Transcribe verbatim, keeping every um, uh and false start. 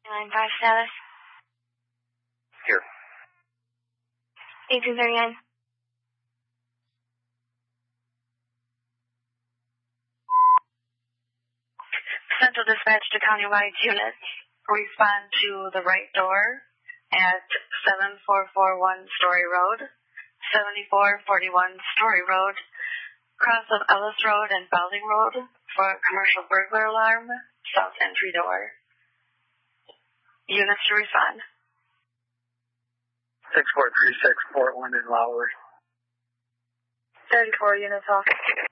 nine five status. Here. eighteen thirty-nine. Central Dispatch to countywide units. Respond to the right door at seven four four one Story Road, seventy-four forty-one Story Road, cross of Ellis Road and Belding Road for a commercial burglar alarm, south entry door. Units to respond. six four three six, Portland and Lowry. thirty-four units off.